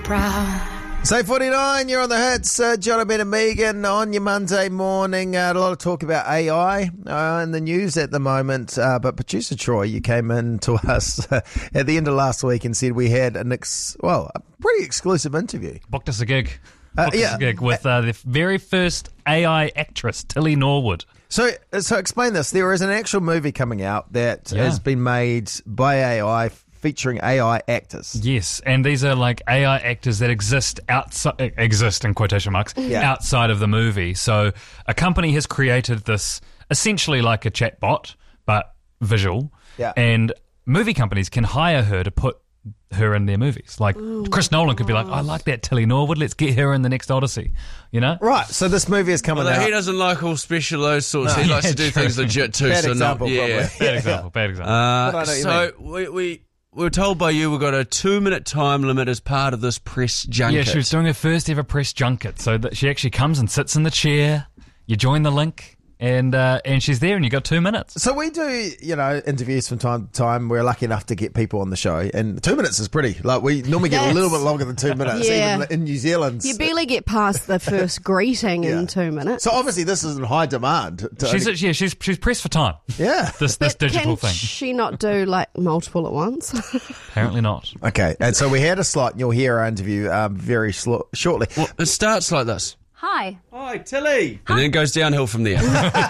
proud. Say 49, you're on the hits. Jonathan and Megan on your Monday morning. A lot of talk about AI in the news at the moment. But producer Troy, you came in to us at the end of last week and said we had a pretty exclusive interview. Booked us a gig. Booked us a gig with the very first AI actress, Tilly Norwood. So explain this. There is an actual movie coming out that has been made by AI featuring AI actors. Yes, and these are like AI actors that exist in quotation marks, outside of the movie. So a company has created this essentially like a chatbot, but visual. Yeah. And movie companies can hire her to put her in their movies. Like Chris Nolan could be like, I like that Tilly Norwood, let's get her in the next Odyssey. You know? Right, so this movie is coming out. He doesn't like all special those sorts. He likes to do things legit too. Bad example. Bad example. So we were told by you we've got a 2-minute time limit as part of this press junket. Yeah, she was doing her first ever press junket. So that she actually comes and sits in the chair. You join the link, and she's there, and you got 2 minutes. So we do, interviews from time to time. We're lucky enough to get people on the show, and 2 minutes is pretty. Like we normally get a little bit longer than 2 minutes, even in New Zealand. You barely get past the first greeting in 2 minutes. So obviously this is in high demand. She's pressed for time. Yeah, this digital thing. Can she not do like multiple at once? Apparently not. Okay, and so we had a slot, and you'll hear our interview very shortly. Well, it starts like this. Hi, Tilly. And then it goes downhill from there.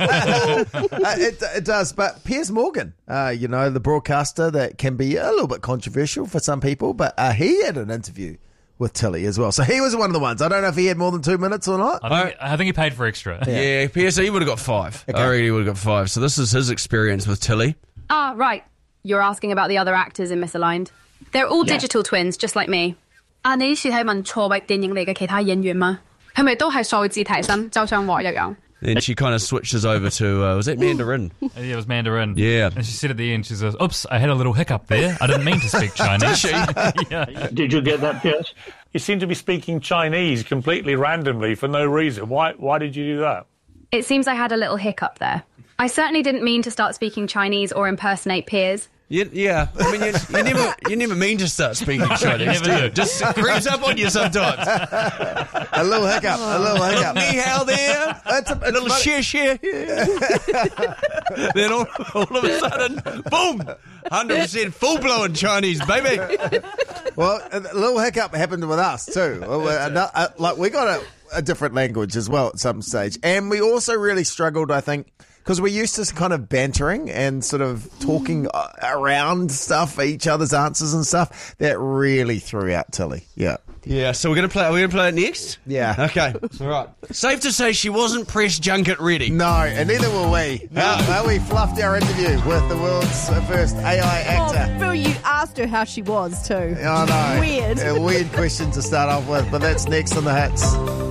It does, but Piers Morgan, the broadcaster that can be a little bit controversial for some people, but he had an interview with Tilly as well. So he was one of the ones. I don't know if he had more than 2 minutes or not. I think he paid for extra. Yeah, Piers, he would have got 5. Okay. I reckon he would have got 5. So this is his experience with Tilly. Right. You're asking about the other actors in Misaligned. They're all digital twins, just like me. 你以前係問錯位電影嚟嘅其他演員嗎？係咪都係數字提升，就像我一樣？ Then she kind of switches over to, was that Mandarin? Yeah, it was Mandarin. Yeah. And she said at the end, she says, oops, I had a little hiccup there. I didn't mean to speak Chinese. Did you get that, Piers? You seem to be speaking Chinese completely randomly for no reason. Why did you do that? It seems I had a little hiccup there. I certainly didn't mean to start speaking Chinese or impersonate Piers. Yeah, I mean, you never mean to start speaking Chinese, do you? Just creeps up on you sometimes. A little hiccup. Ni hao there. A little share. Then all of a sudden, boom, 100% full-blown Chinese, baby. Well, a little hiccup happened with us too. We got a different language as well at some stage, and we also really struggled, I think, because we're used to kind of bantering and sort of talking around stuff, each other's answers and stuff. That really threw out Tilly. Yeah. Yeah, so we're going to play it next? Yeah. Okay. All right. Safe to say she wasn't press junket ready. No, and neither were we. No. We fluffed our interview with the world's first AI actor. Oh, Phil, you asked her how she was too. I know. Weird. A weird question to start off with, but that's next on the hits.